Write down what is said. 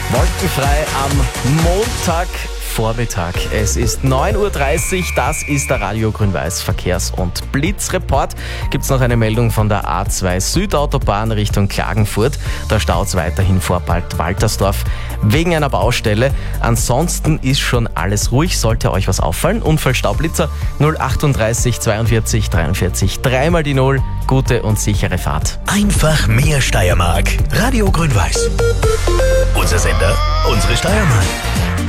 Wolkenfrei am Montagvormittag. Es ist 9.30 Uhr, das ist der Radio Grün-Weiß Verkehrs- und Blitzreport. Gibt es noch eine Meldung von der A2 Südautobahn Richtung Klagenfurt. Da staut es weiterhin vor Bad Waltersdorf wegen einer Baustelle. Ansonsten ist schon alles ruhig, sollte euch was auffallen. Unfallstaublitzer 038 42 43 3 die 0. Gute und sichere Fahrt. Einfach mehr Steiermark. Radio Grün-Weiß. Unser Sender, unsere Steiermark.